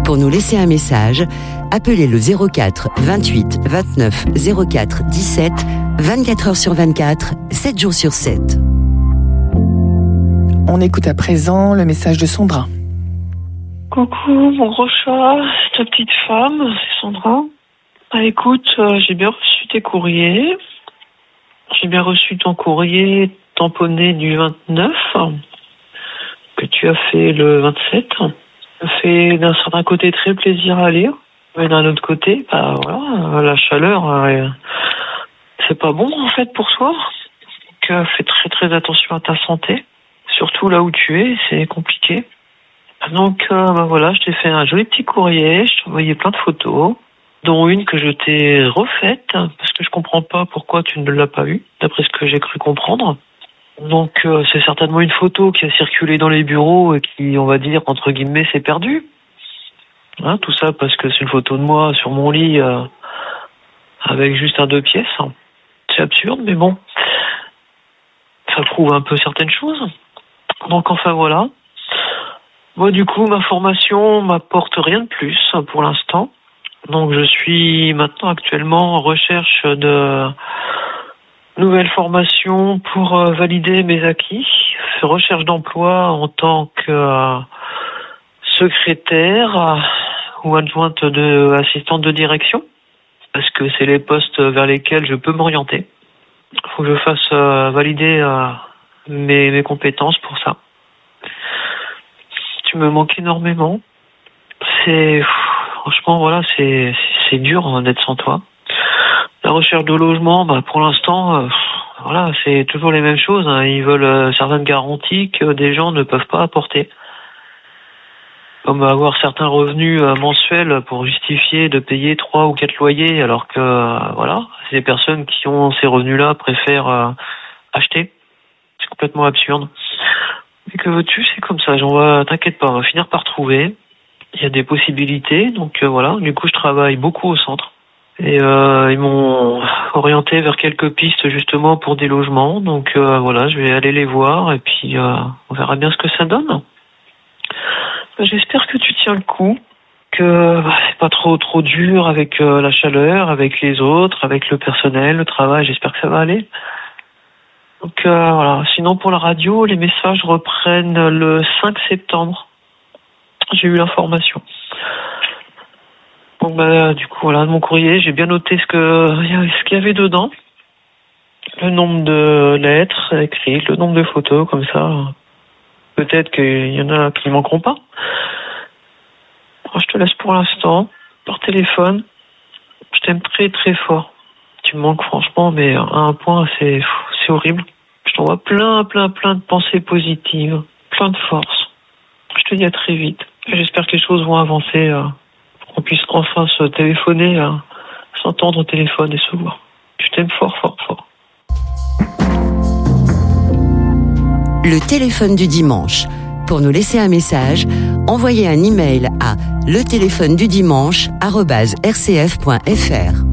Pour nous laisser un message, appelez le 04 28 29 04 17, 24 heures sur 24, 7 jours sur 7. On écoute à présent le message de Sandra. Coucou mon gros chat, c'est ta petite femme, c'est Sandra. Écoute, j'ai bien reçu tes courriers. J'ai bien reçu ton courrier tamponné du 29 que tu as fait le 27. Ça fait d'un certain côté très plaisir à lire, mais d'un autre côté, la chaleur, c'est pas bon en fait pour toi. Donc, fais très très attention à ta santé, surtout là où tu es, c'est compliqué. Donc je t'ai fait un joli petit courrier, je t'ai envoyé plein de photos, dont une que je t'ai refaite, parce que je comprends pas pourquoi tu ne l'as pas vue, d'après ce que j'ai cru comprendre. Donc c'est certainement une photo qui a circulé dans les bureaux et qui, on va dire, entre guillemets, s'est perdue. Hein, tout ça parce que c'est une photo de moi sur mon lit avec juste un 2 pièces. C'est absurde, mais bon, ça prouve un peu certaines choses. Donc enfin voilà. Moi du coup, ma formation m'apporte rien de plus pour l'instant. Donc je suis maintenant actuellement en recherche de nouvelles formations pour valider mes acquis. Recherche d'emploi en tant que secrétaire ou adjointe assistante de direction, parce que c'est les postes vers lesquels je peux m'orienter. Il faut que je fasse valider mes compétences pour ça. Tu me manques énormément. Franchement, voilà, c'est dur d'être sans toi. La recherche de logement, pour l'instant, c'est toujours les mêmes choses. Ils veulent certaines garanties que des gens ne peuvent pas apporter. Comme avoir certains revenus mensuels pour justifier de payer 3 ou 4 loyers, alors que, ces personnes qui ont ces revenus-là préfèrent acheter. C'est complètement absurde. Mais que veux-tu, c'est comme ça. T'inquiète pas, on va finir par trouver. Il y a des possibilités, donc du coup je travaille beaucoup au centre. Et ils m'ont orienté vers quelques pistes justement pour des logements, donc je vais aller les voir et puis on verra bien ce que ça donne. J'espère que tu tiens le coup, que c'est pas trop dur avec la chaleur, avec les autres, avec le personnel, le travail, j'espère que ça va aller. Donc sinon pour la radio, les messages reprennent le 5 septembre. J'ai eu l'information. Donc du coup de mon courrier, j'ai bien noté ce qu'il y avait dedans. Le nombre de lettres écrites, le nombre de photos, comme ça. Peut-être qu'il y en a qui ne manqueront pas. Je te laisse pour l'instant, par téléphone. Je t'aime très très fort. Tu me manques franchement, mais à un point, c'est horrible. Je t'envoie plein de pensées positives, plein de force. Je te dis à très vite. J'espère que les choses vont avancer, pour qu'on puisse enfin se téléphoner, s'entendre au téléphone et se voir. Je t'aime fort, fort, fort. Le téléphone du dimanche. Pour nous laisser un message, envoyez un email à letélephonedudimanche@rcf.fr.